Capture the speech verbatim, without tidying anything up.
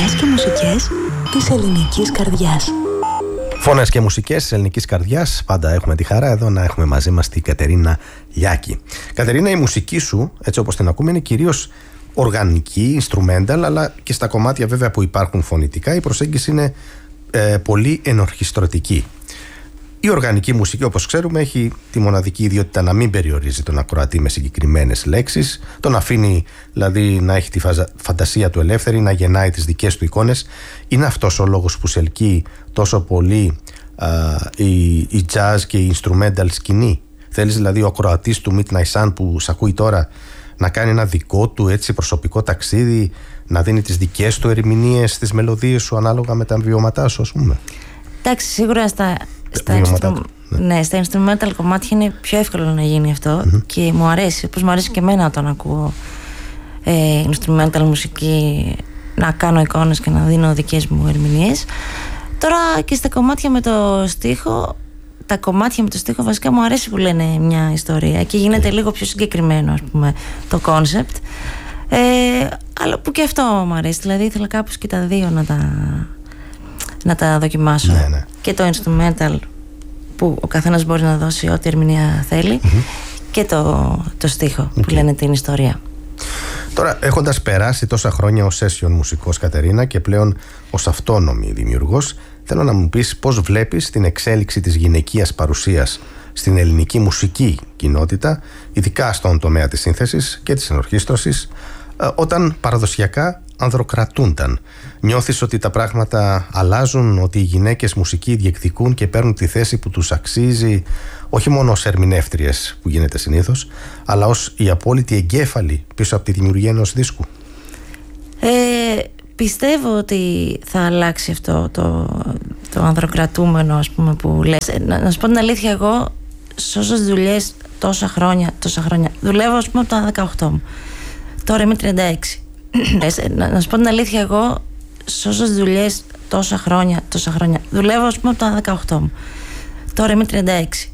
Φωνές και μουσικές της ελληνικής καρδιάς. Φωνές και μουσικές της ελληνικής καρδιάς. Πάντα έχουμε τη χαρά εδώ να έχουμε μαζί μας την Κατερίνα Λιάκη. Κατερίνα, η μουσική σου, έτσι όπως την ακούμε, είναι κυρίως οργανική, instrumental, αλλά και στα κομμάτια βέβαια που υπάρχουν φωνητικά η προσέγγιση είναι ε, πολύ ενορχιστρωτική. Η οργανική μουσική, όπως ξέρουμε, έχει τη μοναδική ιδιότητα να μην περιορίζει τον ακροατή με συγκεκριμένες λέξεις, τον αφήνει δηλαδή να έχει τη φαντασία του ελεύθερη, να γεννάει τις δικές του εικόνες. Είναι αυτός ο λόγος που σε ελκύει τόσο πολύ α, η, η jazz και η instrumental σκηνή? Θέλεις δηλαδή ο ακροατής του Midnight Sun που σ' ακούει τώρα να κάνει ένα δικό του έτσι προσωπικό ταξίδι, να δίνει τις δικές του ερμηνείες στις μελωδίες σου ανάλογα με τα βιώματά σου, ας πούμε? Εντάξει, σίγουρα στα, στα, instru... ναι. Ναι, στα instrumental κομμάτια είναι πιο εύκολο να γίνει αυτό, mm-hmm. και μου αρέσει, όπως μου αρέσει και εμένα όταν ακούω ε, instrumental μουσική, να κάνω εικόνες και να δίνω δικές μου ερμηνείες. Τώρα και στα κομμάτια με το στίχο, τα κομμάτια με το στίχο βασικά μου αρέσει που λένε μια ιστορία και γίνεται mm. λίγο πιο συγκεκριμένο, ας πούμε, το concept, ε, αλλά που και αυτό μου αρέσει, δηλαδή ήθελα κάπως και τα δύο να τα, να τα δοκιμάσω, ναι, ναι. Και το instrumental που ο καθένας μπορεί να δώσει ό,τι ερμηνεία θέλει, mm-hmm. και το, το στίχο okay. που λένε την ιστορία. Τώρα, έχοντας περάσει τόσα χρόνια ως session μουσικός, Κατερίνα, και πλέον ως αυτόνομη δημιουργός, θέλω να μου πεις πώς βλέπεις την εξέλιξη της γυναικείας παρουσίας στην ελληνική μουσική κοινότητα, ειδικά στον τομέα της σύνθεσης και της ενορχήστρωσης, όταν παραδοσιακά ανδροκρατούνταν. Νιώθεις ότι τα πράγματα αλλάζουν, ότι οι γυναίκες μουσικοί διεκδικούν και παίρνουν τη θέση που τους αξίζει, όχι μόνο ως ερμηνεύτριες που γίνεται συνήθως, αλλά ως η απόλυτη εγκέφαλη πίσω από τη δημιουργία ενός δίσκου? Ε, πιστεύω ότι θα αλλάξει αυτό το, το ανδροκρατούμενο, ας πούμε, που λες. Να, να σου πω την αλήθεια, εγώ σε όσες δουλειές τόσα χρόνια, τόσα χρόνια δουλεύω, ας πούμε, από τα δεκαοκτώ μου. Τώρα είμαι τριάντα έξι. να, να σου πω την αλήθεια, εγώ σε όσες δουλειές τόσα χρόνια, τόσα χρόνια δουλεύω, ας πούμε, από τα δεκαοκτώ μου. Τώρα είμαι τριάντα έξι.